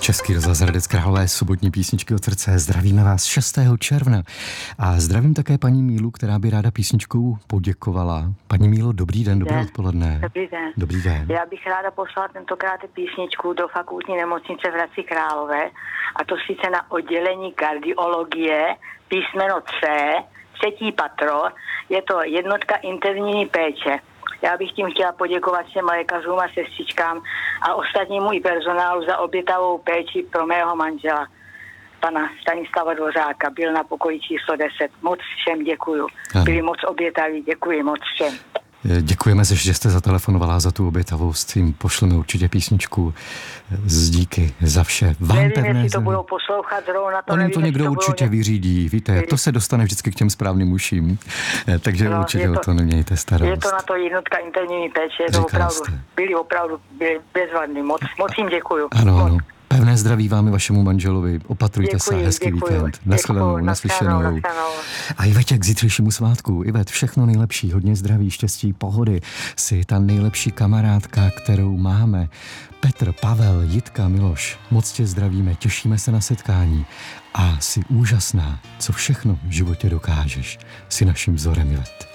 Český rozhlas Hradec Králové, sobotní písničky od srdce. Zdravíme vás 6. června. A zdravím také paní Mílu, která by ráda písničkou poděkovala. Paní Mílo, dobrý den, dobré odpoledne. Dobrý den. Dobrý den. Já bych ráda poslala tentokrát písničku do fakultní nemocnice v Hradci Králové, a to sice na oddělení kardiologie, písmeno C, 3. patro, je to jednotka intenzivní péče. Já bych tím chtěla poděkovat všem lékařům a sestřičkám a ostatnímu i personálu za obětavou péči pro mého manžela, pana Stanislava Dvořáka. Byl na pokoji číslo 10. Moc všem děkuju. Ano. Byli moc obětaví. Děkuji moc všem. Děkujeme, že jste zatelefonovala za tu obětavost. Jim pošleme určitě písničku z díky za vše. Vám nevím, pevné jestli to budou poslouchat zrovna. Oni to někdo určitě vyřídí. Víte, to se dostane vždycky k těm správným uším. Takže určitě o to nemějte starost. Je to na to jednotka intenzivní péče. Je to opravdu, byli bezvadní. Moc jim děkuju. Ano. Pevné zdraví vám i vašemu manželovi. Opatrujte se, hezký víkend. Naschledanou, naslyšenou. A Ivetě k zítřejšímu svátku. Ivet, všechno nejlepší, hodně zdraví, štěstí, pohody. Jsi ta nejlepší kamarádka, kterou máme. Petr, Pavel, Jitka, Miloš, moc tě zdravíme, těšíme se na setkání. A jsi úžasná, co všechno v životě dokážeš. Jsi naším vzorem, Ivet.